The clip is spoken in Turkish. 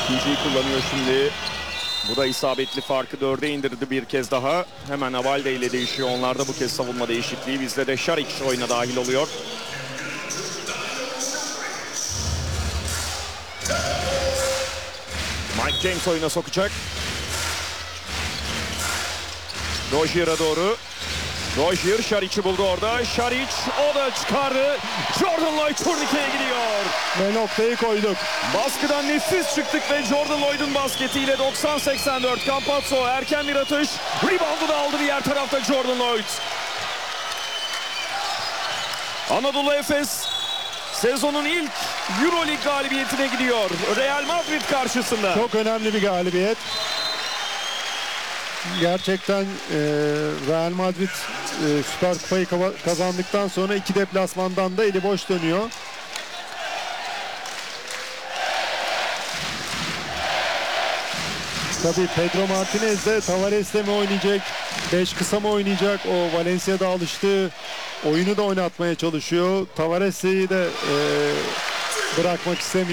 İkinciyi kullanıyor şimdi. Bu da isabetli, farkı 4'e indirdi bir kez daha. Hemen Avalde ile değişiyor. Onlarda bu kez savunma değişikliği. Bizde de Šarić oyuna dahil oluyor. Mike James oyuna sokacak. Rozier'a doğru. Rozier Šarić'i buldu orada. Šarić o da çıkardı. Jordan Lloyd turnikeye gidiyor. Ve noktayı koyduk. Baskıdan nefis çıktık ve Jordan Lloyd'un basketiyle 90-84. Campazzo erken bir atış. Rebound'u da aldı diğer tarafta Jordan Lloyd. Anadolu Efes sezonun ilk EuroLeague galibiyetine gidiyor. Real Madrid karşısında. Çok önemli bir galibiyet. Gerçekten Real Madrid Süper Kupayı kazandıktan sonra 2 deplasmandan da eli boş dönüyor. Tabii Pedro Martinez de Tavares'le mi oynayacak, 5 kısa mı oynayacak? O Valencia'da alıştığı oyunu da oynatmaya çalışıyor. Tavares'i de bırakmak istemiyor.